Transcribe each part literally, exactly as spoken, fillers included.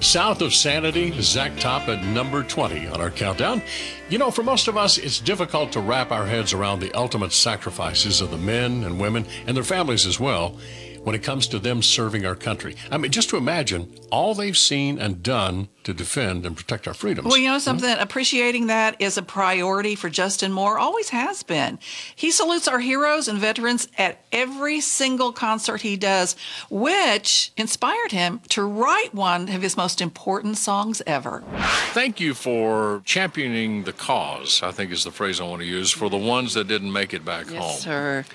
South of Sanity, Zach Top at number twenty on our countdown. You know, for most of us, it's difficult to wrap our heads around the ultimate sacrifices of the men and women and their families as well when it comes to them serving our country. I mean, just to imagine all they've seen and done to defend and protect our freedoms. Well, you know something? Mm-hmm. Appreciating that is a priority for Justin Moore, always has been. He salutes our heroes and veterans at every single concert he does, which inspired him to write one of his most important songs ever. Thank you for championing the cause, I think is the phrase I want to use, for the ones that didn't make it back yes, home. Yes, sir.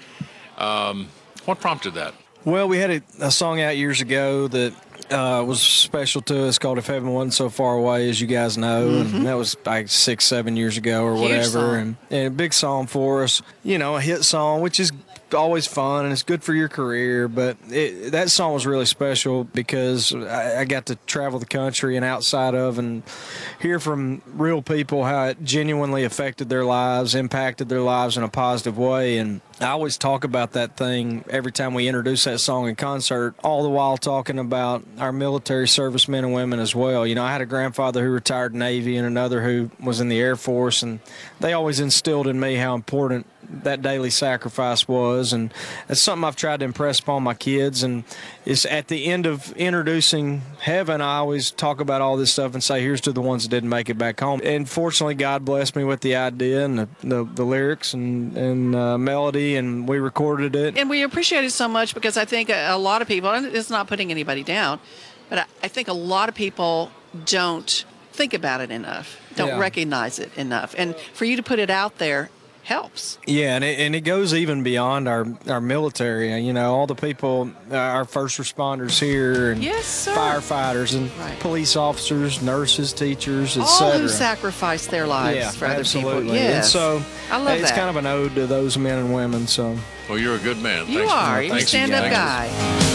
Um, what prompted that? Well, we had a, a song out years ago that uh, was special to us called If Heaven Wasn't So Far Away, as you guys know. Mm-hmm. And that was like six, seven years ago or Huge whatever. Song. And, and a big song for us, you know, a hit song, which is always fun and it's good for your career. But it, that song was really special because I, I got to travel the country and outside of and hear from real people how it genuinely affected their lives, impacted their lives in a positive way. And I always talk about that thing every time we introduce that song in concert, all the while talking about our military servicemen and women as well. You know, I had a grandfather who retired Navy and another who was in the Air Force, and they always instilled in me how important that daily sacrifice was, and that's something I've tried to impress upon my kids. And it's at the end of introducing Heaven, I always talk about all this stuff and say, here's to the ones that didn't make it back home. And fortunately, God blessed me with the idea and the, the, the lyrics and, and uh, melody, and we recorded it. And we appreciate it so much because I think a, a lot of people, and it's not putting anybody down, but I, I think a lot of people don't think about it enough, don't yeah. recognize it enough. And for you to put it out there helps. Yeah, and it, and it goes even beyond our, our military. You know, all the people, uh, our first responders here, and yes, sir. firefighters, and right. police officers, nurses, teachers, et all cetera. who sacrifice their lives yeah, for other absolutely. people. Yes. And so I love it's that. kind of an ode to those men and women. So well, you're a good man. You Thanks are. For, You're a thanks stand-up for- guy.